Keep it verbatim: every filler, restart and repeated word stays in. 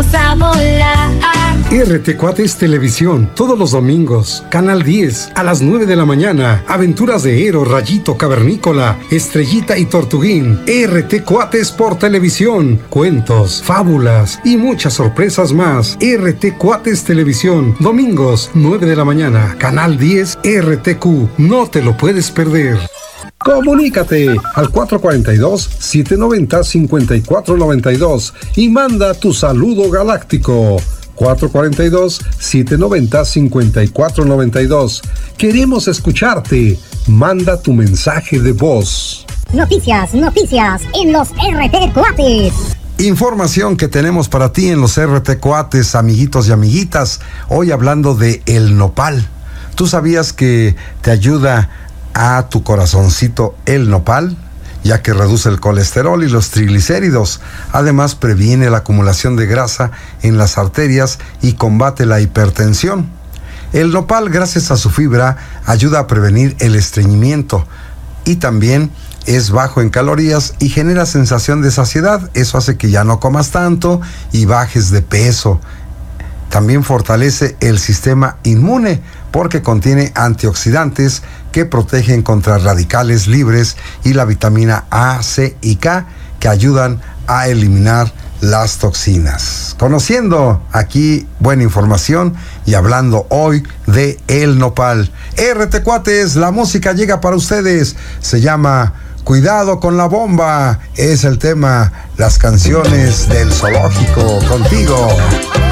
a volar. R T Cuates Televisión, todos los domingos, Canal diez, a las nueve de la mañana, aventuras de Ero, Rayito, Cavernícola, Estrellita y Tortuguín. R T Cuates por televisión, cuentos, fábulas y muchas sorpresas más. R T Cuates Televisión, domingos, nueve de la mañana, Canal diez, R T Q, no te lo puedes perder. Comunícate al cuatro cuatro dos, siete nueve cero, cinco cuatro nueve dos y manda tu saludo galáctico. cuatro cuatro dos, siete nueve cero, cinco cuatro nueve dos. Queremos escucharte. Manda tu mensaje de voz. Noticias, noticias en los R T Cuates. Información que tenemos para ti en los R T Cuates, amiguitos y amiguitas. Hoy hablando de el nopal. ¿Tú sabías que te ayuda a tu corazoncito el nopal? Ya que reduce el colesterol y los triglicéridos. Además, previene la acumulación de grasa en las arterias y combate la hipertensión. El nopal, gracias a su fibra, ayuda a prevenir el estreñimiento y también es bajo en calorías y genera sensación de saciedad. Eso hace que ya no comas tanto y bajes de peso. También fortalece el sistema inmune porque contiene antioxidantes que protegen contra radicales libres y la vitamina A, C y K que ayudan a eliminar las toxinas. Conociendo aquí buena información y hablando hoy de el nopal. R T Cuates, la música llega para ustedes. Se llama Cuidado con la bomba. Es el tema, las canciones del zoológico contigo.